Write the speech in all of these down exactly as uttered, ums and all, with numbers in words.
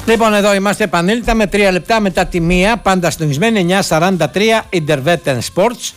Λοιπόν, εδώ είμαστε επανήλθα με τρία λεπτά μετά τη μία, πάντα συντονισμένοι, εννιά σαράντα τρία Intervetten Sports.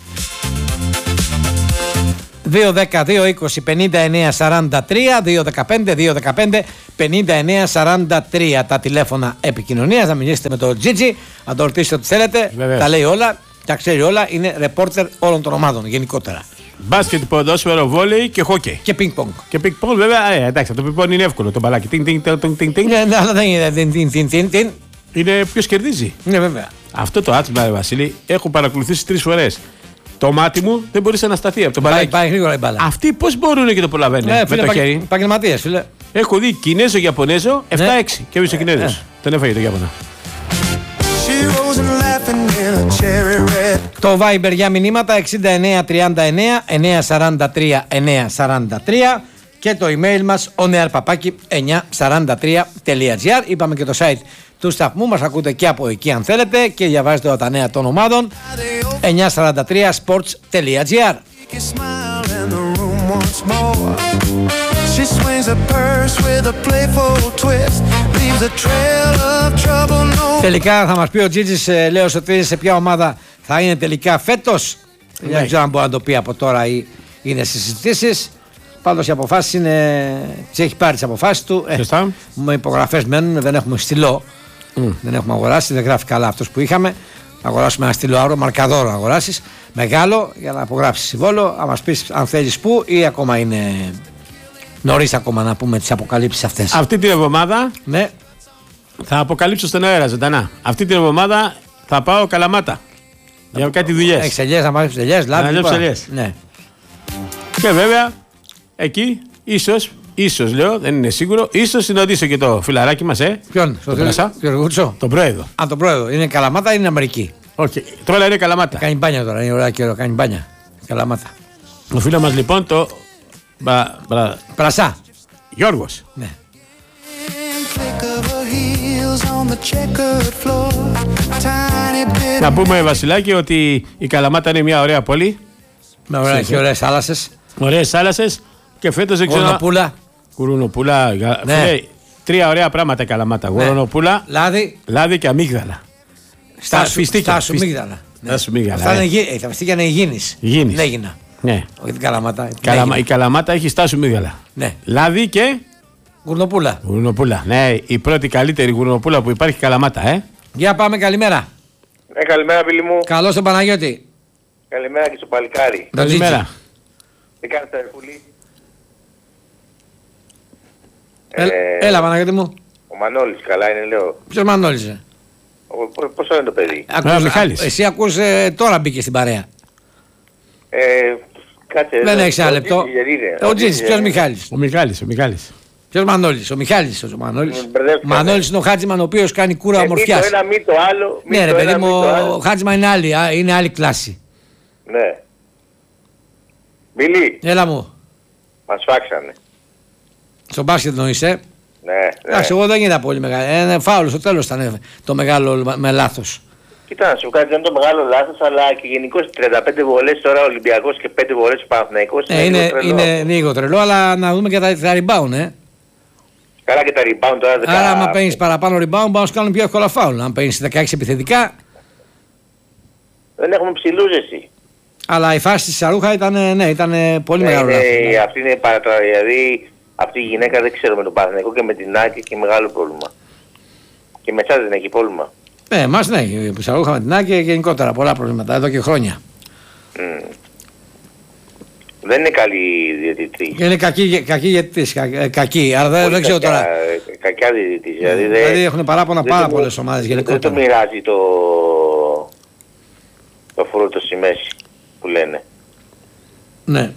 δύο δέκα δύο είκοσι πενήντα εννέα σαράντα τρία, δύο δεκαπέντε δύο δεκαπέντε πενήντα εννέα σαράντα τρία τα τηλέφωνα επικοινωνίας. Να μιλήσετε με τον Τζίτζι, να το ρωτήσετε ό,τι θέλετε. Βεβαίως. Τα λέει όλα, τα ξέρει όλα, είναι ρεπόρτερ όλων των ομάδων γενικότερα. Μπάσκετ, ποδόσφαιρο, βόλεϊ και χόκεϊ. Και πινκ-πονγκ. Και πινκ-πονγκ, βέβαια, ε, εντάξει, το πινκ-πονγκ είναι εύκολο το μπαλάκι. Τιν, τιν, τιν, τιν, τιν. Ναι, αλλά δεν είναι τιν, τιν, τιν, τιν, τιν. Είναι ποιος κερδίζει. Ναι, βέβαια. Αυτό το άθλημα, Βασίλη, έχω παρακολουθήσει τρεις φορές. Το μάτι μου δεν μπορούσε να σταθεί από το μπαλάκι. Πάει, πάει γρήγορα η μπάλα. Αυτοί πώς μπορούν και το προλαβαίνουν Ναι, με το χέρι. Επαγγελματίες, φίλε. Έχω δει Κινέζο-Ιαπωνέζο επτά έξι ναι. Και έβησε ο Κινέζος. Ναι. Τον έφαγε το Ιάπωνα. Το Viber για μηνύματα εξήντα εννέα τριάντα εννέα εννιακόσια σαράντα τρία εννιακόσια σαράντα τρία και το email μας onearpapaki εννιακόσια σαράντα τρία τελεία τζι άρ. Είπαμε και το site του σταθμού, μας ακούτε και από εκεί αν θέλετε και διαβάζετε όλα τα νέα των ομάδων εννιακόσια σαράντα τρία sports τελεία τζι άρ. She swings a purse with a playful twist, leaves a trail of trouble. No. Τελικά θα μας πει ο Τζίτζης, ε, λέω ότι σε ποια ομάδα θα είναι τελικά φέτος. Ναι. Δεν ξέρω αν μπορεί να το πει από τώρα ή είναι στις συζητήσεις. Πάντως οι αποφάσεις είναι, τις έχει πάρει τις αποφάσεις του. Ε, με υπογραφές μένουν, δεν έχουμε στυλό. Mm. Δεν έχουμε αγοράσει, δεν γράφει καλά αυτός που είχαμε. Αγοράσουμε ένα στυλό άρο, μαρκαδόρο να αγοράσεις. Μεγάλο για να απογράψεις συμβόλο. Αν μας πεις αν θέλεις πού ή ακόμα είναι νωρίς ακόμα να πούμε τις αποκαλύψεις αυτές. Αυτή την εβδομάδα ναι. θα αποκαλύψω στον αέρα ζωντανά. Αυτή την εβδομάδα θα πάω Καλαμάτα. Για κάτι δουλειές. Έχεις ελιές, να μάθεις ελιές, λάδι. Να ελιές. Ναι. Και βέβαια εκεί ίσως, ίσως λέω, δεν είναι σίγουρο, ίσως συναντήσω και το φιλαράκι μας, ε. Ποιον, το Πρασά, τον πρόεδρο. Α, τον πρόεδρο. Είναι Καλαμάτα ή είναι Αμερική. Όχι, okay. Τώρα είναι Καλαμάτα. Κάνει μπάνια τώρα, είναι ωραία καιρό, κάνει μπάνια. Καλαμάτα. Ο φίλος μας λοιπόν το. Μπα, μπα... Πρασά. Γιώργος. Ναι. Να πούμε, Βασιλάκη, ότι η Καλαμάτα είναι μια ωραία πόλη. Με ωραία και ωραίες θάλασσες. Ωραίες θάλασσες και φέτος δεν ξέρω. Γουρουνοπούλα. Γουρουνοπούλα. Ναι. Φίλε, τρία ωραία πράγματα Καλαμάτα. Ναι. Γουρουνοπούλα, λάδι. λάδι και αμύγδαλα. Στάσου, στάσου μίγδαλα. Στάσου μίγδαλα. Αυτά είναι ε. τα φυστήκια είναι υγιεινής. Υγιεινής. Λέγινα. Ναι. Όχι την Καλαμάτα. Καλαμα... Η Καλαμάτα έχει στάσου μίγδαλα. Ναι. Λάδι και. Γουρνοπούλα. Γουρνοπούλα. Ναι, η πρώτη καλύτερη γουρνοπούλα που υπάρχει Καλαμάτα, ε. Για πάμε, καλημέρα. Ναι, καλημέρα, φίλοι μου. Καλώς τον Παναγιώτη. Καλημέρα και στο παλικάρι. Καλημέρα. Τι κάνετε, Ερφούλη. Ε, ε, έλα, Παναγιώτη μου. Ο Μανώλης, καλά είναι, λέω. Ποιος Μανώλης, ε? Πόσο είναι το παιδί? Ακούς, α, Μιχάλης. Εσύ ακούς, ε, τώρα μπήκε στην παρέα. Ε, κάτσε. Δεν έχεις ένα λεπτό. Ο Τζίτζης, ποιος Μιχάλης? Ο Μιχάλης, ο Μιχάλης. Ποιος Μανώλης? Ο Μιχάλης. Ο Μανώλης. Ο Μανώλης είναι ο Χάτζημαν ο οποίος κάνει κούρα ε, ομορφιάς. Μη το ένα, μη το άλλο. Ναι, ρε παιδί μου, ο Χάτζημαν είναι άλλη, είναι άλλη κλάση. Ναι. Μπιλί. Έλα μου. Μας φάξανε. Στο μπάσκετ εννοείς, ε? Ναι. Εντάξει, εγώ δεν είδα πολύ μεγάλο. Είναι φάουλ, στο τέλος ήταν το μεγάλο με λάθος. Κοίτα, να σου κάνει, δεν είναι το μεγάλο λάθος, αλλά και γενικώς τριάντα πέντε βολές τώρα ο Ολυμπιακός και πέντε βολές ο Παναθηναϊκός. Ε, είναι, είναι, είναι λίγο τρελό, αλλά να δούμε και τα, τα rebound, ε. Καλά και τα rebound τώρα. Άρα, δεκα... άμα παίρνεις παραπάνω rebound, μπορεί να σου κάνουν πιο εύκολα φάουλ. Αν παίρνεις δεκαέξι επιθετικά. Δεν έχουμε ψηλούς εσύ. Αλλά η φάση της Σαρούχα ήταν, ναι, ήταν πολύ ναι, μεγάλο λάθος. Ναι. Αυτή είναι παρατρα... δηλαδή αυτή η γυναίκα δεν ξέρω με τον Παναθηναϊκό και με την Άκη έχει μεγάλο πρόβλημα. Και με εσάς δεν έχει πρόβλημα. Ναι, εμάς ναι, η Σαρούχα με την Άκη γενικότερα πολλά προβλήματα εδώ και χρόνια. Mm. Δεν είναι καλή διαιτητή. Είναι κακή, κακή διαιτητής, κα, κακή, αλλά δεν, δεν ξέρω κακιά, τώρα. Κακιά διαιτητής. Δηλαδή, δηλαδή δε, έχουν παράπονα πάρα το, πολλές ομάδες γενικότερα. Δεν το μοιράζει το, το φρούτο στη μέση που λένε. Ναι.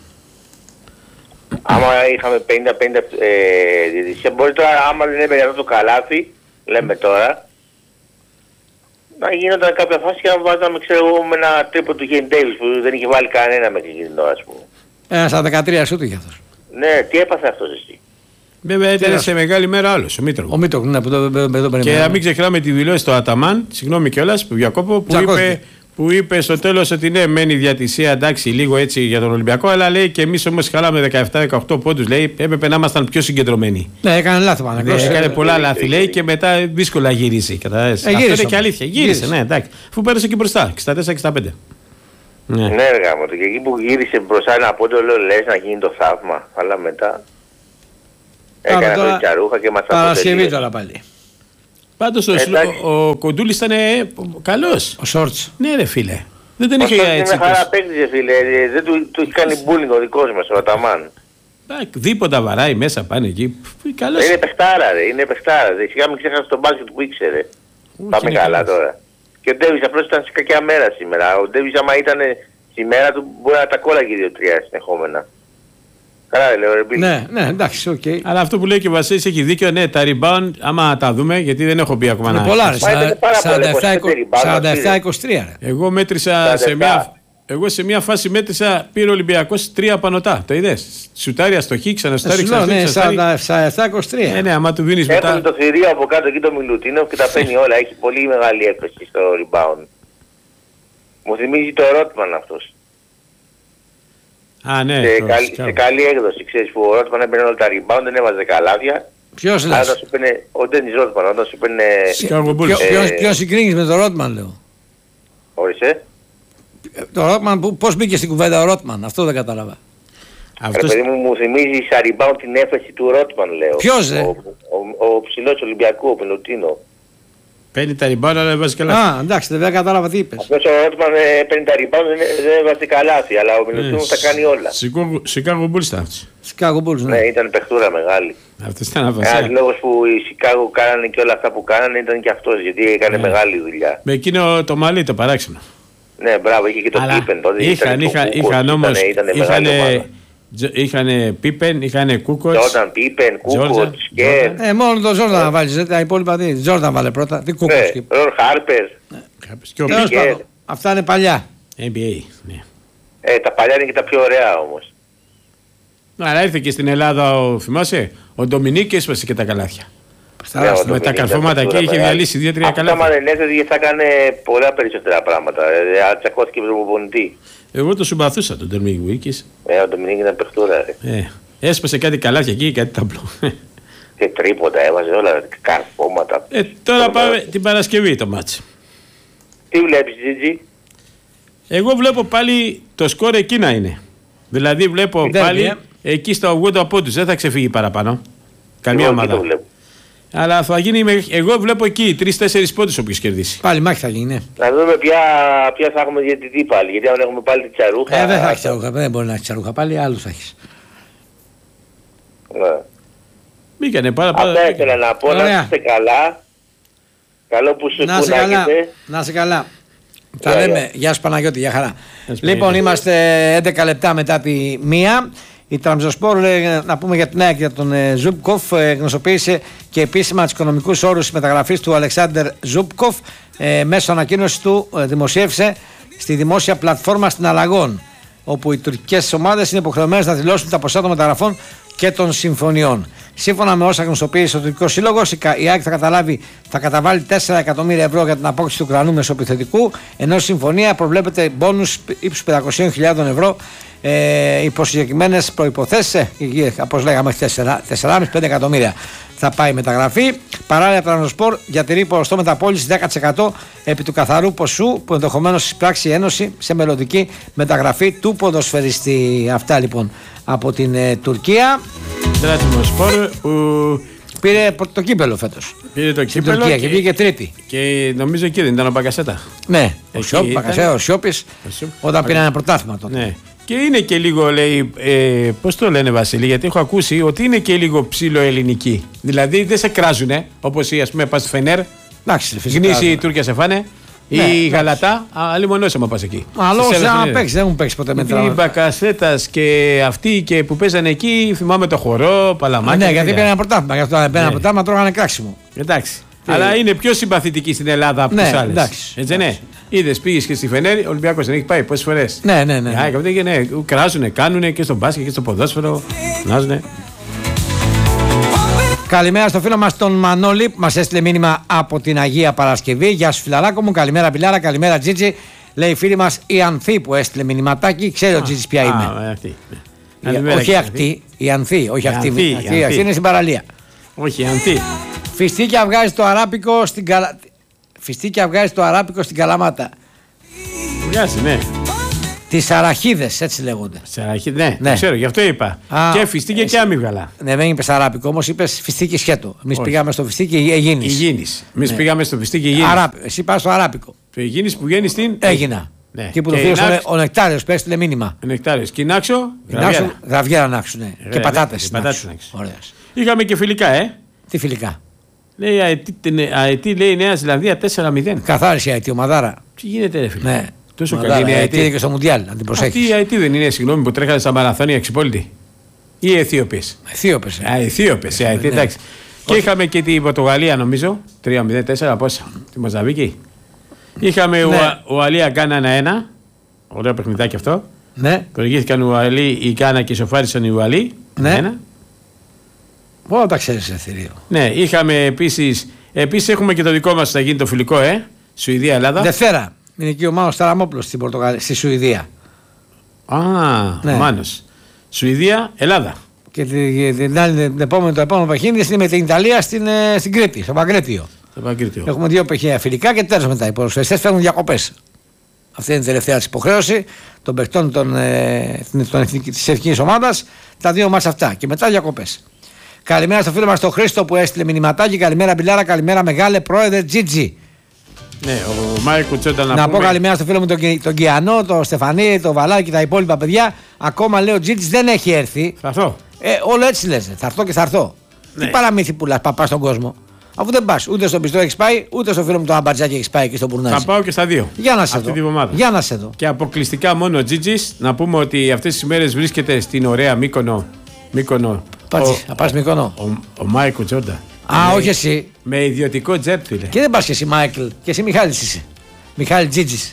Άμα είχαμε πενήντα πενήντα ε, διαιτησία, μπορεί τώρα άμα δεν έπαιρνε αυτό το καλάθι, λέμε τώρα, να γίνονταν κάποια φάση και να βάζαμε ξέρω εγώ με ένα τρίπο του Γεν Ντέιβις που δεν είχε βάλει κανένα μέχρι εκείνη την ώρα ας πούμε. Ένα στα δεκατρία σου είχε αυτός. Ναι, τι έπαθε αυτός εσύ? Βέβαια ήταν σε μεγάλη μέρα άλλος, ο Μήτρογλου. Ο Μήτρογλου, ναι, που το περιμένουμε. Και να μην ξεχνάμε τη δηλώση του Αταμάν, συγγνώμη κιόλας που διακόπω, που είπε, που είπε στο τέλος ότι ναι, μένει η διατησία εντάξει λίγο έτσι για τον Ολυμπιακό, αλλά λέει και εμείς όμως χαλάμε δεκαεπτά δεκαοκτώ πόντους. Λέει έπρεπε να ήμασταν πιο συγκεντρωμένοι. Ναι, έκανε λάθη. Ναι, έκανε πολλά λάθη λέει και μετά δύσκολα γυρίσει. Ε, Αυτό είναι και αλήθεια. Γύρισε, γύρισε. Ναι, εντάξει. Αφού πέρασε και μπροστά, εξήντα τέσσερα εξήντα πέντε. Ναι, ναι έργα μου. Και εκεί που γύρισε μπροστά ένα πόντο, λέω λες να γίνει το θαύμα. Αλλά μετά έκανε αυτό η Τσαρούχα και μας αποτελεί. Παρασκευή τώρα πάλι. Πάντως ο, ο, ο Κοντούλης ήταν καλός. Ο Σόρτς. Ναι, ρε φίλε. Δεν τον ο είχε έτσι. Είναι χαρά παίκτης, φίλε. Δεν του, του έχει κάνει μπούλινγκ ο δικός μας, ο Αταμάν. Δίποτα βαράει μέσα, πάνε εκεί. Καλώς. Είναι παιχτάρα, ρε. Είναι παιχτάρα. Σιγά μην ξέχασε τον μπάσκετ που ήξερε. Πάμε καλά τώρα. Και ο Ντέβις απλώς ήταν σε κακιά μέρα σήμερα. Ο Ντέβις άμα ήταν στη μέρα του μπορεί να τα κόλλαγε δύο τρία συνεχόμενα. Καλά δεν λέω ρε Μπίλ. Ναι, ναι, εντάξει, οκ. Okay. Αλλά αυτό που λέει και ο Βασίλης έχει δίκιο, ναι, τα rebound, άμα τα δούμε, γιατί δεν έχω πει ακόμα να... Είναι πολλά, ρε, σαράντα επτά είκοσι τρία. Εγώ μέτρησα σε μια... Εγώ σε μια φάση μέτρησα, πήρε ο Ολυμπιακός τρία πανωτά. Το είδες. Σουτάρια στο χ, ξαναστάρι, ξαναστάρι. Ναι, σαράντα επτά είκοσι τρία. Ναι, ναι, άμα του δίνεις μετά. Έχουν το θηρίο από κάτω εκεί το Μιλουτίνο και τα παίρνει όλα. Έχει πολύ μεγάλη έκπληξη στο rebound. Μου θυμίζει το Ρότμαν αυτός. Α, ναι. Σε, καλ, σε καλή έκδοση, ξέρεις που ο Ρότμαν έπαιρνε όλα τα rebound, δεν έβαζε καλάθια. Ποιος λες? Ο Ντένις Ρότμαν, όταν σου έπαιρνε... Ποιος συγκρίνεις με τον Ρότμαν, λέω. Όρισε. Το Ρότμαν, πώς μπήκε στην κουβέντα ο Ρότμαν, αυτό δεν κατάλαβα. Αυτός... Ρε παιδί μου, μου θυμίζει σαν rebound την έφεση του Ρότμαν, λέω. Ποιος, ρε? Ο, ο, ο, ο ψηλός Ολυμπιακού, ο Πελωτίνο. Παίρνει τα rebound, αλλά δεν βάζει καλά. Α, εντάξει, δεν κατάλαβα τι είπες. Αυτός ο Ρότμαν ε, παίρνει τα rebound, δεν, δεν βάζει καλάθι, αλλά ο Πελωτίνος τα κάνει όλα. Chicago Bulls ήταν αυτός. Chicago Bulls, ναι. Ναι, ήταν παιχτούρα μεγάλη. Αυτός ήταν αβασιά. Ένας λόγος που οι Chicago κάνανε και όλα αυτά που κάνανε ήταν και αυτός, γιατί έκανε ναι. μεγάλη δουλειά. Με εκείνο το μαλλί το παράξενο. Ναι, μπράβο, είχε και το Πίπεν τότε. Είχαν, είχαν, είχαν όμως, είχαν Πίπεν, είχαν Κούκοτς. Τζόρνταν, Πίπεν, Κούκοτς, Σκέρ. Ε, μόνο το Τζόρνταν να βάλεις, τα υπόλοιπα τι. Τζόρνταν βάλε πρώτα, τι Κούκοτς. Ναι, Ρον Χάρπερ. Αυτά είναι παλιά. N B A, ναι. Ε, τα παλιά είναι και τα πιο ωραία όμως. Αλλά ήρθε και στην Ελλάδα, ο, θυμάσαι, ο Ντομινίκ έσπασε και τα καλάθια. Ναι, με τα καρφώματα και είχε διαλύσει δύο τρία καλά. Άμα δεν έφευγε θα έκανε πολλά περισσότερα πράγματα. Αν τσακώθηκε με τον προπονητή. Εγώ το συμπαθούσα τον Ντομινίκ Βουίκης. Ε, ο Ντομινίκ ήταν παιχτούρα. Ε, έσπασε κάτι καλάθια εκεί, κάτι ταμπλό. Και τρίποτα έβαζε όλα, καρφώματα. Ε, τώρα πάμε την Παρασκευή το μάτς. Τι βλέπεις, Τζίτζι? Εγώ βλέπω πάλι το σκορ εκεί να είναι. Δηλαδή βλέπω δεν πάλι είναι. Εκεί στα ογδόντα πόντους. Δεν θα ξεφύγει παραπάνω. Καμία ομάδα. Αλλά θα γίνει, εγώ βλέπω εκεί τρεις τέσσερις πόντους όποιος κερδίσει. Πάλι μάχη θα γίνει, ναι. Να δούμε ποια, ποια θα έχουμε διαιτητή πάλι. Γιατί αν έχουμε πάλι τη Τσαρούχα. Ε, δεν θα έχει Τσαρούχα, δεν μπορεί να έχει Τσαρούχα. Πάλι άλλους θα έχει. Ναι. Μπήκανε πάρα πάρα. Αυτά ήθελα να πω. Ωραία. Να είστε καλά. Καλό που σου κουνάγετε. Να είσαι καλά. Τα λέμε. Γεια σου Παναγιώτη, για χαρά. Λοιπόν, είμαστε έντεκα λεπτά μετά τη μία. Η Τραμζοσπόρ, να πούμε για την ΑΕΚ, για τον Ζουπκοφ, γνωστοποίησε και επίσημα τους οικονομικούς όρους μεταγραφής του Αλεξάνδερ Ζουπκοφ. Ε, μέσω ανακοίνωση του ε, δημοσίευσε στη δημόσια πλατφόρμα στην Αλλαγών, όπου οι τουρκικές ομάδες είναι υποχρεωμένες να δηλώσουν τα ποσά των μεταγραφών και των συμφωνιών. Σύμφωνα με όσα γνωστοποίησε ο τουρκικός σύλλογος, η ΑΕΚ θα, καταλάβει, θα καταβάλει τέσσερα εκατομμύρια ευρώ για την απόκτηση του Ουκρανού μεσοεπιθετικού, ενώ η συμφωνία προβλέπεται μπόνους ύψους πεντακόσιες χιλιάδες ευρώ ε, υπό συγκεκριμένες προϋποθέσεις. Όπως λέγαμε, τέσσερα κόμμα πέντε πέντε εκατομμύρια θα πάει η μεταγραφή. Παράλληλα, Τρανοσπορ διατηρεί ποσοστό μεταπώληση δέκα τοις εκατό επί του καθαρού ποσού που ενδεχομένως εισπράξει η Ένωση σε μελλοντική μεταγραφή του ποδοσφαιριστή. Αυτά λοιπόν από την ε, Τουρκία. Τρανοσπορ που πήρε το κύπελο φέτος. Πήρε το στην κύπελο Τουρκία και, και βγήκε τρίτη. Και νομίζω εκεί δεν ήταν ο Μπακασέτα. Ναι, ο, Σιώπ, Μπακασέτα, ο Σιώπης όταν πήρε ένα πρωτάθλημα τότε. Ναι. Και είναι και λίγο, λέει, ε, πώς το λένε Βασίλη, γιατί έχω ακούσει ότι είναι και λίγο ψήλο ελληνική. Δηλαδή δεν σε κράζουνε, όπως ας πούμε πας στη Φενέρ, γνήσι οι Τούρκια σε φάνε, ή ναι, η Γαλατά, άλλη μονός άμα πας εκεί. Αλλά όσοι να παίξει, δεν έχουν παίξει ποτέ με τραγούδι. Οι Μπακασέτας και αυτοί και που παίζανε εκεί, θυμάμαι το χορό, Παλαμάκι. Ναι, γιατί πήραν ένα πρωτάθλημα, γι' αυτό πήραν ένα πρωτάθλημα, τρώγανε κράξιμο. Εντάξει. Αλλά είναι πιο συμπαθητική στην Ελλάδα από τις άλλες. Έτσι ναι. Είδες, πήγες και στη Φενέρ, ο Ολυμπιακός δεν έχει πάει πόσες φορές. Ναι, ναι, ναι. ναι. ναι κράζουνε, κάνουνε και στο μπάσκετ και στο ποδόσφαιρο. Νάζουνε. Καλημέρα στο φίλο μας τον Μανώλη που μας έστειλε μήνυμα από την Αγία Παρασκευή. Γεια σου φιλαράκο μου, καλημέρα Πιλάρα, καλημέρα Τζίτζι. Λέει η φίλη μας η Ανθή που έστειλε μηνυματάκι, ξέρει ο Τζίτζης ποια είναι. Αυτή. Όχι αυτή, η Ανθή, όχι αυτή. Η Αυτή είναι στην παραλία. Όχι, η Ανθή. Φιστίκια βγάζει το αράπικο στην Καλα... Φιστίκια βγάζει το αράπικο στην Καλαμάτα. Βγάζει, ναι. Τις αραχίδες, έτσι λέγονται. Σαραχίδες, ναι, Ναι. ξέρω, γι' αυτό είπα. Α, και φιστίκια εσύ... και άμυγαλα. Ναι, δεν είπες αράπικο, όμως είπες φιστίκι σκέτο. Εμείς πήγαμε στο φιστίκι Αιγίνης. Υγιεινής. Εμείς Ναι. πήγαμε στο φιστίκι Υγιεινής. Αράπ... Εσύ πας στο αράπικο. Το Υγιεινής που βγαίνει στην. Έγινα. Ναι. Και που Και το φίλος Νάξ- ο, ο Νεκτάριος που έστειλε μήνυμα. Νεκτάριος. Κοινάξο. Νάξου, γραβιέρα να άξουν. Ναι. Γραβιέρα, Και πατάτες. και να πατάτες άξουν. να άξουν. Ωραίος. Είχαμε και φιλικά, ε. Τι φιλικά. Λέει αετή, λέει η Νέα Ζηλανδία τέσσερα μηδέν. Καθάρισε η αιτή ομαδάρα. Τι γίνεται, ρε φίλε. Ναι. Τόσο Ομαδάρα, καλή είναι η η αιτή είναι αετή. και στο Μουντιάλ, να την προσέχεις. Αυτή η αετή δεν είναι, συγγνώμη, που τρέχανε στα μαραθώνια εξυπόλυτη. Ή οι Αιθίωπες. Αιθίωπες. Α, Αιθίωπες, η αετή, Ναι. εντάξει. Και είχαμε και την Πορτογαλία, νομίζω. τρία μηδέν τέσσερα, πόσα. Τη Μοζαβίκη. Είχαμε Ναι. Ουαλία Γκάνα ένα ένα. Ωραίο παιχνιδάκι αυτό. Ναι. Προηγήθηκαν οι Ουαλοί, η Γκάνα και ισοφάρισαν οι Ουαλοί. Ναι. Ένα. Πού τα ξέρεις, Εθηρίο. Ναι, είχαμε επίσης. Επίσης έχουμε και το δικό μας θα γίνει το φιλικό, ε. Σουηδία-Ελλάδα. Δευτέρα. Είναι εκεί ο Μάνος Ταραμόπουλος στην Πορτογαλία, στη Σουηδία. Α, Ναι. ο Μάνος. Σουηδία-Ελλάδα. Και την, την άλλη, την επόμενη, το επόμενο παιχνίδι είναι με την Ιταλία στην, ε, στην Κρήτη, στο Παγκρέτιο. Το Παγκρίτιο. Έχουμε δύο παιχνίδια φιλικά και τέλος μετά. Οι ποδοσφαιριστές φέρνουν διακοπές. Αυτή είναι η τελευταία της υποχρέωση των παιχτών των, ε, των εθνική, της εθνικής ομάδας. Τα δύο μάτς αυτά. Και μετά διακοπές. Καλημέρα στο φίλο μας τον Χρήστο που έστειλε μηνυματάκι. Καλημέρα Μπιλάρα, καλημέρα μεγάλε πρόεδρε Τζίτζι. Ναι, ο Μάικο Τσόντα να, Να, πούμε. πω καλημέρα στο φίλο μου τον, Κι- τον Κιανό, τον Στεφανί, τον Βαλάκη και τα υπόλοιπα παιδιά. Ακόμα λέω ο Τζίτζι δεν έχει έρθει. Θα έρθω. Ε, όλο έτσι λες. Θα έρθω και θα έρθω. Ναι. Τι παραμύθι πουλάς, παπά στον κόσμο. Αφού δεν πας ούτε στον πιστό έχει πάει, ούτε στο φίλο μου τον Αμπατζάκη έχει πάει και στον Μπουρνάζι. Θα πάω και στα δύο. Για να σε αυτή δω. τη βδομάδα. Για να σε δω. Και αποκλειστικά μόνο ο Τζίτζης. Να πούμε ότι αυτές τις μέρες βρίσκεται στην ωραία Μύκονο. Μύκονο. Πάτσε, να πας Μυκονό. Ο, ο Μάικο Τσόντα. Α, με, όχι εσύ. Με ιδιωτικό τζετ, φίλε. Και δεν πας και εσύ, Μάικλ. Και εσύ, Μιχάλης είσαι. Μιχάλη Τζίτζης.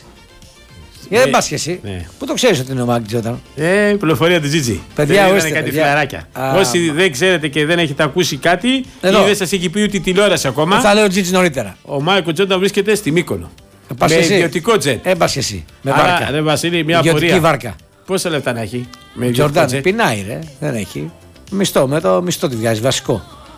Και δεν Ναι, πας και εσύ. ναι. Πού το ξέρεις ότι είναι ο Μάικλ Τζόρνταν. Ε, η πληροφορία του Τζίτζη. Παιδιά, Δεν ορίστε, είδανε κάτι παιδιά. φιλαράκια. Α, Όσοι δεν ξέρετε και δεν έχετε ακούσει κάτι Εδώ. ή δεν σας έχει πει ούτε τηλεόραση ακόμα, Θα λέω Τζίτζη νωρίτερα. ο Μάικο Τσόντα βρίσκεται στη Μύκονο. Ε, πας Με και εσύ. ιδιωτικό τζετ. Ε, πας και εσύ. Με Άρα, βάρκα. ρε Βασίλη, μια Ιδιωτική απορία. βάρκα. Πόσα λεπτά να έχει με ιδιωτικό Τζορντάν τζετ. πεινάει, ρε. Δεν έχει. Μισθό, με το μισθό τη βγάζει, βασικό.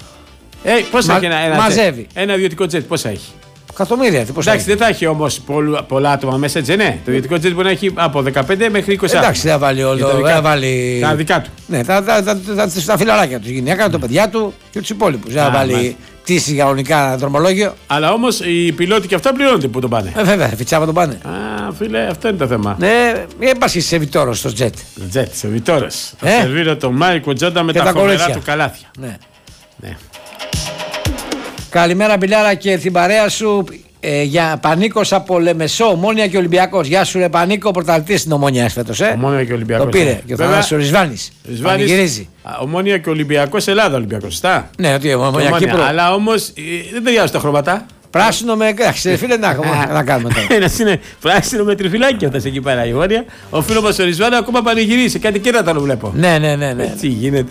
Ε, πόσα Μα- έχει ένα, ένα μαζεύει. τζετ. Ένα ιδιωτικό τζετ, πόσα έχει. Εκατομμύρια, τι πώς Εντάξει, έχει. δεν θα έχει όμως πολλά άτομα μέσα, έτσι, ναι. Το ιδιωτικό τζετ μπορεί να έχει από δεκαπέντε μέχρι είκοσι άτομα. Εντάξει, δεν θα βάλει Για τα όλο. δικά Δεν θα του. βάλει. Τα δικά του. Ναι, τα, τα, τα, τα, τα, τα φιλαράκια του. Η γυναίκα, τα παιδιά του και του υπόλοιπου. Δεν θα Α, βάλει μάλιστα. πτήση κανονικά δρομολόγιο. Αλλά όμως οι πιλότοι και αυτά πληρώνονται που τον πάνε. Ε, βέβαια, φιτσάβα τον πάνε. Α, φίλε, αυτό είναι το θέμα. Ναι, μην πα σε Βιτόρο στο τζετ. Τζετ, σε Βιτόρες. Θα Ε. σερβίρω τον Μάικο Τζόντα με Και τα τα φοβερά κορίτσια. του καλάθια. Ναι. Ναι. Καλημέρα, Μπιλάρα και την παρέα σου. Ε, για Πανίκος από Λεμεσό, Ομόνια και Ολυμπιακός. Γεια σου, ρε Πανίκο, πρωταθλητής στην Ομόνια φέτος. Ε. Ομόνια και Ολυμπιακός. Το πήρε. ναι. Και ο Βέβαια, Θανάσης ο Ρισβάνης. Ρισβάνης, Πανηγυρίζει. α, Ομόνια και Ολυμπιακός, Ελλάδα Ολυμπιακός. Σωστά. Ναι, ότι Ομόνια Ομόνια. Κύπρο. Αλλά όμως ε, δεν ταιριάζουν τα χρώματα. Πράσινο με. Εντάξει, φίλε, να, να κάνουμε τώρα. Ένα είναι πράσινο με τριφυλάκι αυτά εκεί πέρα η Ομόνια. Ο φίλος μας ο Ρισβάνης ακόμα πανηγυρίζει. Κάτι κέρατα το βλέπω. Ναι, ναι, ναι. ναι. Τι γίνεται.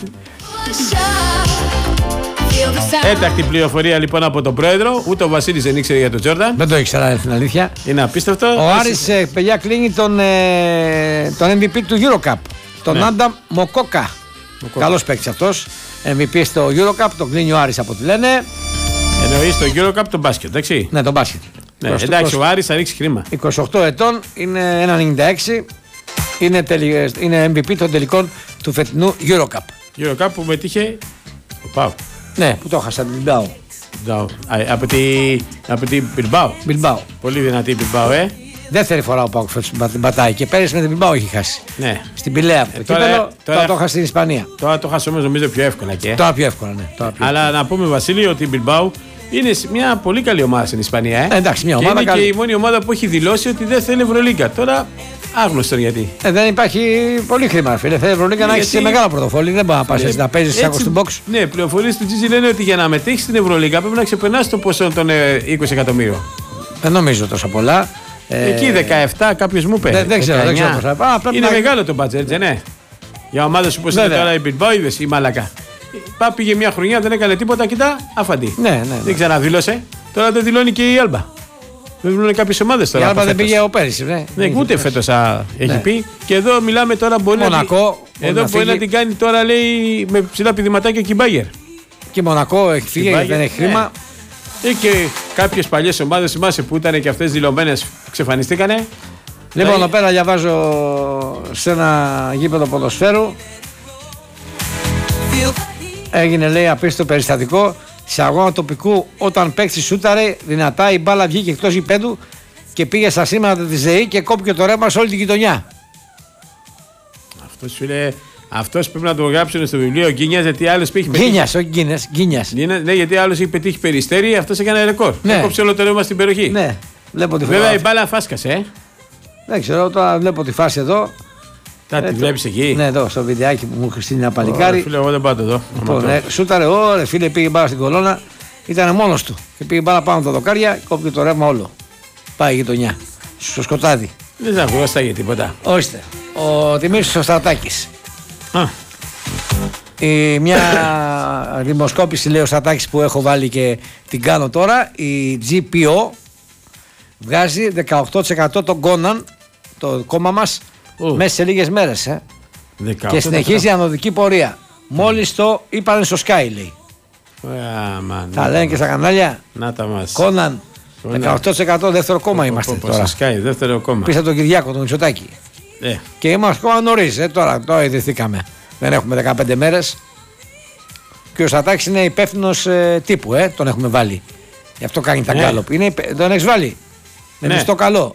Έτακτη πληροφορία λοιπόν από τον πρόεδρο. Ούτε ο Βασίλης δεν ήξερε για τον Τζόρνταν. Δεν το ήξερα την αλήθεια. Είναι απίστευτο. Ο Άρης, ε, παιδιά, κλείνει τον, ε, τον εμ βι πι του Eurocup. Τον Ναι. Άνταμ Μοκόκα. Καλός παίκτης αυτός. εμ βι πι στο Eurocup, τον κλείνει ο Άρης από ό,τι λένε. Εννοείς το Eurocup τον μπάσκετ, εντάξει. Ναι, τον μπάσκετ. Ναι, Προς- εντάξει, προς- ο Άρης θα ρίξει χρήμα. είκοσι οκτώ ετών, είναι ένα ενενήντα έξι. Είναι, τελει, είναι εμ βι πι των τελικών του φετινού Eurocup. Eurocup που μετήχε ο Πάου. Ναι, που το έχασα την Bilbao. Από την από την Bilbao. Bilbao. Πολύ δυνατή η Bilbao, ε. Δεύτερη φορά ο Πάουκ φέτος την πατάει και πέρυσι με την Bilbao έχει χάσει. Ναι. Στην Πηλαία. Ε, το τώρα- κύπελο, τώρα- τώρα το έχασε στην Ισπανία. Τώρα το χάσω όμως νομίζω πιο εύκολα και. Τώρα πιο εύκολα, ναι. Τώρα πιο Αλλά να πούμε, Βασίλη, ότι η Bilbao είναι μια πολύ καλή ομάδα στην Ισπανία. Ε. Ε, εντάξει, μια και ομάδα είναι καλή. και η μόνη ομάδα που έχει δηλώσει ότι δεν θέλει Ευρωλίγκα. Τώρα άγνωστο γιατί. Ε, δεν υπάρχει πολύ χρήμα, φίλε. Θέλει Ευρωλίγκα να έχει Γιατί- μεγάλο πρωτοφόλι. Δεν μπορεί να πα να παίζει Έτσι, σάκο στην box. Ναι, πληροφορίες του Τζίζι λένε ότι για να μετέχει στην Ευρωλίγκα πρέπει να ξεπερνά το ποσό των ε, είκοσι εκατομμύριων. Δεν νομίζω τόσο πολλά. Ε, Εκεί δεκαεπτά κάποιο μου είπε. δεν- δεν ξέρω, δεν ξέρω πώς θα- Α, πρέπει Είναι να- μεγάλο το budget, έτσι, ναι. Για ομάδα όπω είναι Βέβαια. τώρα η Bilbao, είδες, η Μαλακά. Πά πήγε μια χρονιά, δεν έκανε τίποτα, κοιτά, αφαντή. Ναι, ναι, ναι. Δεν ξαναδήλωσε. Τώρα δεν δηλώνει και η Άλμπα. Βγαίνουν κάποιες ομάδες τώρα. Η Άλμπα δεν πήγε ο πέρυσι, ναι. Ναι, ούτε φέτος έχει ναι. πει. Και εδώ μιλάμε τώρα μπορεί Μονακό, να, εδώ να μπορεί να την κάνει τώρα, λέει, με ψηλά πηδηματάκια και η Μπάγερ. Και Μονακό έχει φύγει γιατί δεν έχει χρήμα. Ναι. Και κάποιες παλιές ομάδες, θυμάσαι που ήταν και αυτές δηλωμένες, εξαφανιστήκανε. Λοιπόν, εδώ πέρα διαβάζω σε ένα γήπεδο ποδοσφαίρου. Έγινε, λέει, απίστευτο περιστατικό. Σε αγώνα τοπικού, όταν παίξει σούταρε δυνατά, η μπάλα βγήκε εκτός γηπέδου και πήγε στα σήματα της ΔΕΗ και κόπηκε το ρεύμα σε όλη την γειτονιά. Αυτός είναι. Αυτός πρέπει να το γράψουν στο βιβλίο Γκίνιας, γιατί άλλος πήγε. Γκίνιας, όχι Γκίνιας. Γκίνιας. Ναι, γιατί άλλος είχε πετύχει Περιστέρι, αυτός έκανε ρεκόρ. Ναι. Έκοψε όλο το ρεύμα στην περιοχή. Ναι, βλέπω τη φάση. Βέβαια η μπάλα φάσκασε, ε. Δεν ξέρω, τώρα βλέπω τη φάση εδώ. Τα τη βλέπεις εκεί. Ναι, εδώ στο βιντεάκι που μου έχει στείλει ένα παλικάρι. Φίλε, εγώ δεν πάω εδώ. Λοιπόν, ε, σούταρε, ωραία, φίλε, πήγε μπάλα στην κολόνα. Ήταν μόνος του. Και πήγε μπάλα πάνω τα δοκάρια, κόπηκε το ρεύμα όλο. Πάει η γειτονιά. Στο σκοτάδι. Δεν θα ακούγα για τίποτα. Ορίστε. Ο Δημήτρης ο Στρατάκης. Α. Η, μια δημοσκόπηση, λέει ο Στρατάκης, που έχω βάλει και την κάνω τώρα. Η τζι πι ο βγάζει δεκαοκτώ τοις εκατό τον Κόναν, το κόμμα μας, Ου. μέσα σε λίγες μέρες. Ε. δεκαοκτώ τοις εκατό. Και συνεχίζει η ανωδική πορεία. Μόλις το είπαν στο Sky, λέει. Α, μαν, Τα λένε και στα κανάλια. Να τα μας. Κόναν, δεκαοκτώ τοις εκατό δεύτερο κόμμα είμαστε τώρα. Σκάι, δεύτερο κόμμα. Πίσω τον Κυριάκο, τον Μητσοτάκη. Ε. Και είμαστε ακόμα νωρίς, ε, τώρα, τώρα ιδρυθήκαμε. Δεν έχουμε δεκαπέντε μέρες. Και ο Στρατάκης είναι υπεύθυνος ε, τύπου, ε, τον έχουμε βάλει. Γι' αυτό κάνει τα Ναι. γκάλωπ. Είναι, τον έχεις βάλει. Με Ναι. μισθό καλό.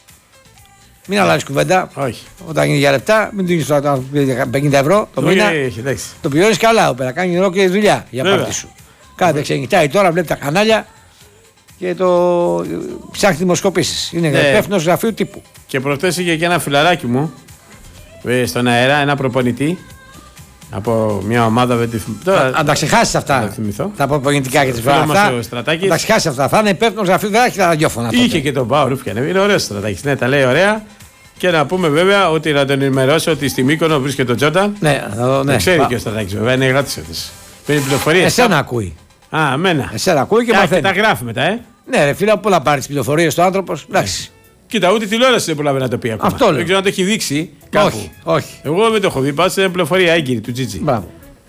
Μην αλλάζεις κουβέντα. Όχι. Όταν γίνει για λεπτά, μην του δίνεις πενήντα ευρώ το μήνα. Όχι, εντάξει. Το πληρώνεις καλά εδώ πέρα. Κάνει ολόκληρη δουλειά για Βέβαια. πάρτι σου. Κάθε ξενυχτάει τώρα, βλέπει τα κανάλια και το ψάχνει δημοσκοπήσεις. Είναι Ναι. υπεύθυνος γραφείου τύπου. Και προχτές είχε και ένα φιλαράκι μου ε, στον αέρα, ένα προπονητή από μια ομάδα. Δεν τη θυμ- Τώρα, Αν τα ξεχάσει αυτά, να θυμηθώ. τα προπονητικά και τι Φίλο μας αυτά. ο Στρατάκης. Αν τα ξεχάσει αυτά, θα είναι υπεύθυνο γραφείο, δεν έχει τα ραδιόφωνα. Είχε τότε. και τον Πάο Ρούφιανε. Είναι ωραίο Στρατάκης. Ναι, τα λέει ωραία. Και να πούμε βέβαια ότι να τον ενημερώσω ότι στη Μύκονο βρίσκεται ο Τζόρνταν. Ναι, θα δω, ναι. Το ξέρει Πα- και ο Στρατάκης βέβαια, είναι γράτη αυτό. Παίρνει πληροφορίες. Εσένα ακούει. Α, εμένα. Εσένα ακούει και Α, και μαθαίνει. τα γράφει μετά, ε. Ναι, ρε φίλε, από πολλά πάρει τι πληροφορίε του άνθρωπο. Εντάξει. Κοίτα, ούτε τηλεόραση δεν προλαβαίνει να το πει ακόμα. Αυτό λέω. Δεν ξέρω αν το έχει δείξει κάπου. Όχι, όχι. Εγώ δεν το έχω δει. Πάω σε πληροφορία έγκυρη του Τζίτζι. Μπράβο.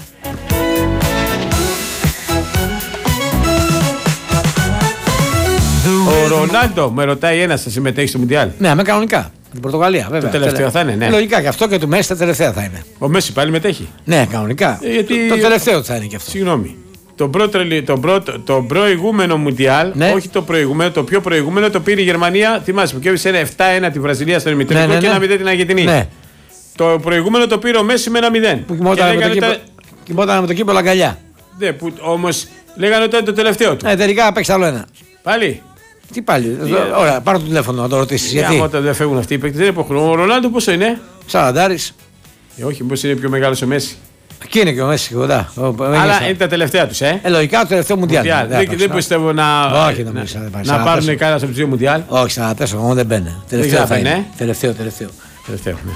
Ο Ρονάλντο με ρωτάει ένα, θα συμμετέχει στο Μουντιάλ. Ναι, με κανονικά. Την Πορτογαλία, βέβαια. Το τελευταίο θα είναι, ναι. Ε, Λογικά και αυτό και του Μέση τα τελευταία θα είναι. Ο Μέση πάλι μετέχει. Ναι, κανονικά. Ε, γιατί- Το, το τελευταίο θα είναι και αυτό. Συγγνώμη. Το, πρώτο, το, πρώτο, το προηγούμενο Μουντιάλ, Ναι. όχι το προηγούμενο, το πιο προηγούμενο το πήρε η Γερμανία. Θυμάσαι που κέρδισε ένα επτά ένα τη Βραζιλία στον ημιτελικό Ναι, ναι, και ναι. ένα μηδέν την Αργεντινή. Ναι. Το προηγούμενο το πήρε ο Μέση με ένα μηδέν. Που κοιμόταν με, το λέγανε κύπο, τα- κοιμόταν με το κύπελο αγκαλιά. Ναι, που όμως λέγανε ότι ήταν το τελευταίο του. Ε, τελικά παίξει άλλο ένα. Πάλι. Τι πάλι. Ωραία, πάρω το τηλέφωνο να το ρωτήσει. Γιατί Γιατί. δεν φεύγουν αυτοί οι παίκτες, δεν υποχρεώνουν. Ο Ρονάλντο πόσο είναι? Σαραντάρη. Ε, όχι, μήπως είναι πιο μεγάλος ο Μέση. Εκεί είναι και ο Μέση κοντά. Αλλά είναι τα τελευταία τους, ε. Ε, λογικά το τελευταίο Μουντιάλ. Μουντιάλ. Δεν Δεν, θα δεν παίξω. πιστεύω να, Όχι, δεν να, μπορείς να πάρεις να ένα πάρουν τέσσερα. κανένα από τους δύο Μουντιάλ. Όχι, σαν τέσσερα, εγώ δεν μπαίνει. Τελευταίο θα γράφανε, είναι. ε. Τελευταίο, τελευταίο. Τελευταίο, ναι.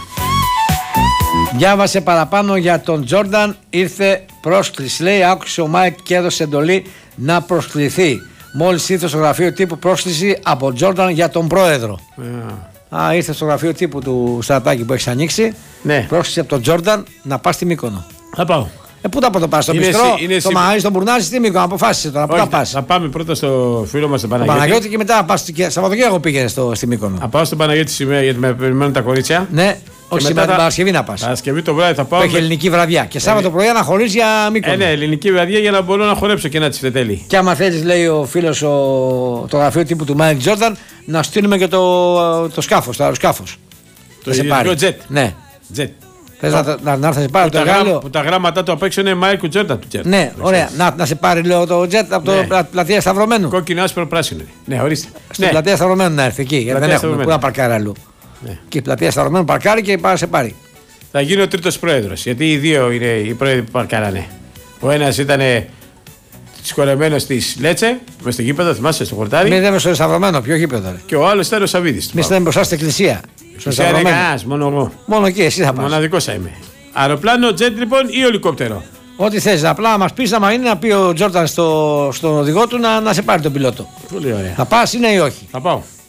Διάβασε παραπάνω για τον Τζόρνταν. Ήρθε πρόσκληση. Λέει, άκουσε ο Μάικ και έδωσε εντολή να προσκληθεί. Μόλις ήρθε στο γραφείο τύπου πρόσκληση από Τζόρνταν για τον πρόεδρο. Α, Α, ήρθε στο γραφείο τύπου του Στρατάκη που έχει ανοίξει. Ναι. Πρόσκληση από τον Τζόρνταν να πα στη Μύκονο. Θα πάω. Ε, πού τα πω το πα, στο Είναι πιστρό, συ- είναι στο συ- μαγαζί, στον Μπουρνάζι, στη Μύκονο. Αποφάσισε τώρα, πού Όχι, θα πα. θα πάμε πρώτα στο φίλο μας τον Παναγιώτη. Παναγιώτη και μετά πα. Σαββατοκύριακο πήγαινε στο, στη Μύκονο. Θα πάω στον Παναγιώτη σήμερα γιατί με περιμένουν τα κορίτσια. Ναι, όχι μετά σήμερα την θα- Παρασκευή να πα. Παρασκευή το βράδυ θα πάω. Που έχει με- ελληνική βραδιά. Και Σάββατο πρωί να χωρί για Μύκονο. Ε, ναι, ελληνική βραδιά για να μπορώ να χορέψω και να τη φετέλει. Και άμα θέλει, λέει ο φίλο το γραφείο τύπου του Μάικ Τζόρνταν, να στείλουμε και το, το σκάφο, το αεροσκάφο. Το ιδιωτικό jet. Ναι. Jet. Θε να, να, να έρθει να σε πάρει Που το τα, γράμμα, εργάλεο. που τα γράμματα του απ' έξω είναι Μάικου Τζόρνταν του jet. Ναι, ωραία. Να, να σε πάρει, λέω, το τζετ από Ναι. το πλα- πλατεία Σταυρωμένου. Κόκκινο, άσπρο, πράσινο. Ναι, ορίστε. Στην Ναι. πλατεία Σταυρωμένου να έρθει εκεί. Γιατί δεν Πλατεία έχουμε πού Σταυρωμένου. να παρκάρει αλλού. Ναι. Και η πλατεία Σταυρωμένου παρκάρει και πάει να σε πάρει. Θα γίνει ο τρίτος πρόεδρος. Γιατί οι δύο είναι οι πρόεδροι που παρκάρανε. Ο ένας ήταν συγχωρεμένος της Λέτσε, μες στο γήπεδο, θυμάσαι στο χορτάρι. Μην λέμε στο Σταυρωμένο, ποιο γήπεδο. ρε. Και ο άλλος ήταν ο Σαββίδης. Μην λέμε μπροστά στην εκκλησία. Στο Φυσικά είναι Σταυρωμένο. κανένας, μόνο εγώ. Μόνο εκεί εσύ θα πα. Μοναδικός θα είμαι. Αεροπλάνο, τζετ λοιπόν ή ελικόπτερο. Ό,τι θε. Απλά να μα πει, άμα είναι να πει ο Τζόρνταν στο, στον οδηγό του να, να σε πάρει τον πιλότο. Πολύ ωραία. Θα πα ή ναι ή όχι. Θα πάω.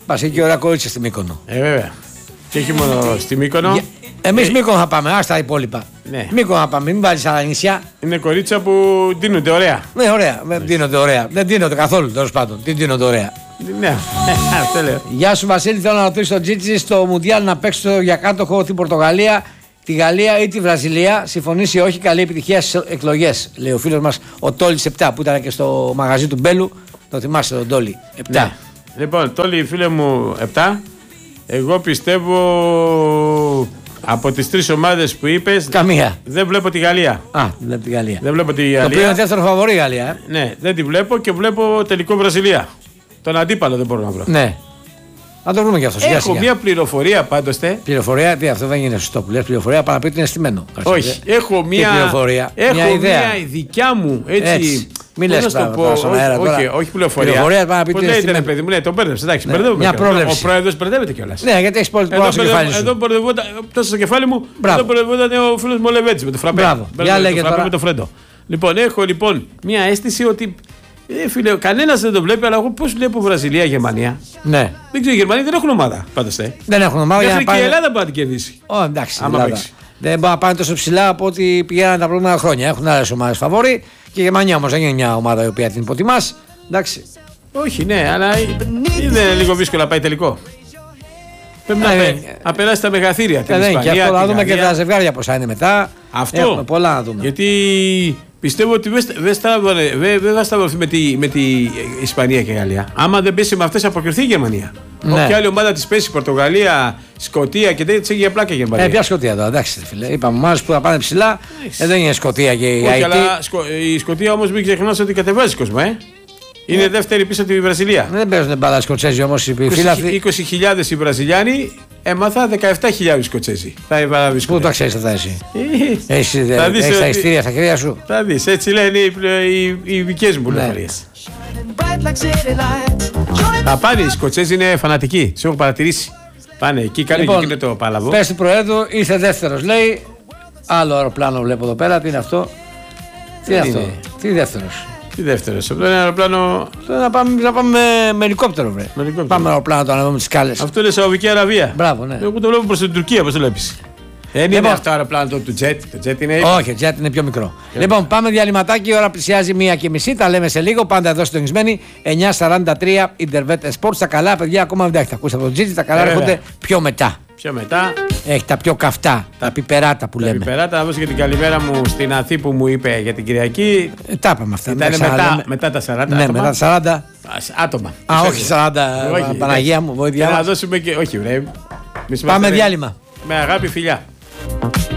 Πα και ωραία κορίτσια στη Μύκονο. Ε, βέβαια. Και όχι μόνο στη Μύκονο. Εμεί ε... Μύκονο θα πάμε, άστα τα υπόλοιπα. Ναι. Μύκονο θα πάμε, μην βάλει άλλα νησιά. Είναι κορίτσια που δίνονται ωραία. Ναι, ωραία. Δεν δίνονται ωραία. Δεν δίνονται καθόλου τέλος πάντων. Τι δίνονται ωραία. Ναι, αυτό λέω. Γεια σου Βασίλη, θέλω να ρωτήσω τον Τζίτζι στο Μουντιάλ να παίξει για κάτοχο την Πορτογαλία, τη Γαλλία ή τη Βραζιλία. Συμφωνήσει ή όχι, καλή επιτυχία στις εκλογές. Λέει ο φίλος μας ο Τόλης επτά που ήταν και στο μαγαζί του Μπέλου. Το θυμάστε τον Τόλη επτά. Ναι. Λοιπόν, Τόλη φίλε μου επτά. Εγώ πιστεύω από τις τρεις ομάδες που είπες. Καμία. Δεν βλέπω τη Γαλλία. Α, δεν βλέπω τη Γαλλία. Δεν βλέπω τη Γαλλία. Το οποίο είναι δεύτερο φαβορί η Γαλλία. Ε. Ναι, δεν τη βλέπω και βλέπω τελικό Βραζιλία. Τον αντίπαλο δεν μπορώ να βρω. Ναι. Να το βρούμε κι αυτό. Έχω μια πληροφορία πάντως. Πληροφορία, τι αυτό δεν είναι σωστό που λες. Πληροφορία πάνω να πει ότι είναι στημένο. Όχι, έχω μια, πληροφορία, έχω μια ιδέα. Μια δικιά μου έτσι. έτσι. Μην λες το στον αέρα. Όχι, όχι πληροφορία. Πληροφορία πάνω να πει ότι είναι στημένο. Παιδί μου, ναι, τον μπέρδεψε. Εντάξει, ναι, μια πρόβλεψη. Ο πρόεδρος μπερδεύεται κιόλας. Ναι, γιατί έχει πολύ πολλά στο κεφάλι σου. Εδώ μπερδευόταν, τόσο στο κεφάλι μου, εδώ μπερδευόταν ο φίλος μου ο Λεβέτης με το φραπέ. Μπράβο, για λέγε τώρα. Με το φρέντο. Λοιπόν, έχω λοιπόν μια αίσθηση ότι. Ε, φίλε, κανένας δεν το βλέπει, αλλά εγώ πώς βλέπω Βραζιλία-Γερμανία. Ναι. Δεν ξέρω, οι Γερμανοί δεν έχουν ομάδα. Πάντως, ε. Δεν έχουν ομάδα. Μέχρι και η Ελλάδα μπορεί να την κερδίσει. Ω, εντάξει. Άμα παίξει. Δεν μπορεί να πάνε τόσο ψηλά από ό,τι πηγαίνανε τα προηγούμενα χρόνια. Έχουν άλλες ομάδες φαβόροι και η Γερμανία όμως δεν είναι μια ομάδα η οποία την υποτιμάς. Εντάξει. Όχι, ναι, αλλά είναι λίγο δύσκολο να πάει τελικό. Πρέπει να, ε, να περάσει τα μεγαθύρια. Δεν είναι και αυτό. Να δούμε και τα ζευγάρια πόσα είναι μετά. Αυτό. Έχουμε πολλά να δούμε. Γιατί πιστεύω ότι δεν θα σταυρωθεί με τη, με τη Ισπανία και η Γαλλία. Άμα δεν πέσει με αυτές, θα αποκριθεί η Γερμανία. Ναι. Όποια άλλη ομάδα τη πέσει, Πορτογαλία, Σκωτία και τέτοια, έχει για πλάκα η Γερμανία. Ε, ποια Σκωτία τώρα, εντάξει, φίλε. Είπαμε ομάδες που θα πάνε ψηλά. Ε, δεν είναι Σκωτία και η Όχι, αλλά η Σκωτία όμως μην ξεχνάς ότι κατεβάζει κόσμο, ε. Είναι yeah. δεύτερη πίσω από τη Βραζιλία. Δεν παίζουν μπάλα Σκοτσέζοι όμως οι φίλοι. είκοσι χιλιάδες οι Βραζιλιάνοι, έμαθα δεκαεπτά χιλιάδες Σκοτσέζοι. Πού τα ξέρεις αυτά εσύ? Έχεις τα ειστήρια στα χέρια σου? Θα δεις, έτσι λένε οι, οι, οι δικές μου πληροφορίες. Θα πάνε οι Σκοτσέζοι, είναι φανατικοί, τους έχω παρατηρήσει. Πάνε εκεί, κάνουν λοιπόν, και το πάλαβο. Πες του Προέδρου, ήρθε δεύτερος, λέει. Άλλο αεροπλάνο βλέπω εδώ πέρα, τι είναι αυτό? Τι είναι αυτό? Τι δεύτερος? Τι δεύτερος, αυτό είναι αεροπλάνο. Να πάμε, να πάμε με, με ελικόπτερο, βρε. Με ελικόπτερο. Πάμε αεροπλάνο το ανεβούμε τις σκάλες. Αυτό είναι Σαουδική Αραβία. Μπράβο, ναι. Εγώ το βλέπω προς την Τουρκία, πώς το βλέπεις. Δεν είναι αυτό το αεροπλάνο του jet. Το jet είναι. Όχι, το jet είναι πιο μικρό. Yeah. Λοιπόν, πάμε διαλυματάκι. Η ώρα πλησιάζει μία και μισή. Τα λέμε σε λίγο. Πάντα εδώ συντονισμένοι. εννιά σαράντα τρία Intervet Sports. Τα καλά, παιδιά, ακόμα δεν τα έχετε ακούσει από τον Τζίτζι. Τα καλά έρχονται πιο μετά. Πιο μετά. Έχει τα πιο καυτά, τα, τα πιπεράτα που τα λέμε. Τα πιπεράτα, θα δώσω και την καλημέρα μου στην Αθή που μου είπε για την Κυριακή. Ε, τα είπαμε αυτά. Ήταν μετά, μετά, μετά τα σαράντα. Ναι, άτομα. μετά τα σαράντα. Άτομα. Α, όχι σαράντα. Όχι, Παναγία μου, βοήθεια. Να δώσουμε και. Όχι, βρε. Πάμε διάλειμμα. Με αγάπη, φιλιά.